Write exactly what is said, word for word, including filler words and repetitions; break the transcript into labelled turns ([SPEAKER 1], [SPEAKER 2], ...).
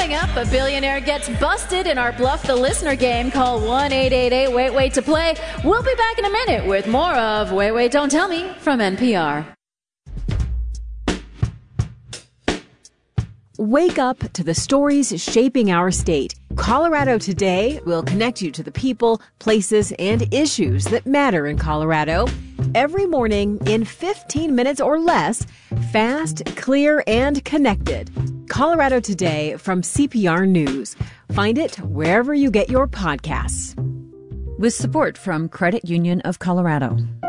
[SPEAKER 1] Coming up, a billionaire gets busted in our Bluff the Listener game. Call one eight eight eight wait wait to play. We'll be back in a minute with more of Wait Wait Don't Tell Me from N P R.
[SPEAKER 2] Wake up to the stories shaping our state. Colorado Today will connect you to the people, places, and issues that matter in Colorado. Every morning in fifteen minutes or less, fast, clear, and connected. Colorado Today from C P R News. Find it wherever you get your podcasts.
[SPEAKER 3] With support from Credit Union of Colorado.